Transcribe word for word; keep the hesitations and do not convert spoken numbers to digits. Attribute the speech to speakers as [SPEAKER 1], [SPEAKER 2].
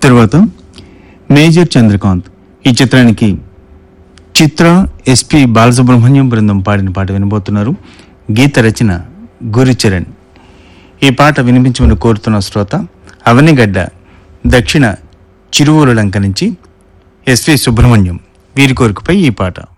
[SPEAKER 1] తర్వాత మేజర్ చంద్రకాంత్ ఈ చిత్రానికి చిత్ర ఎస్పి బాలసుబ్రహ్మణ్యం బృందం పాడిన పాట వినబోతున్నారు. గీత రచన గురుచరణ్. ఈ పాట వినిపించమని కోరుతున్న శ్రోత అవనిగడ్డ దక్షిణ చిరువూరు లంక నుంచి ఎస్వి సుబ్రహ్మణ్యం. వీరి కోరికపై ఈ పాట.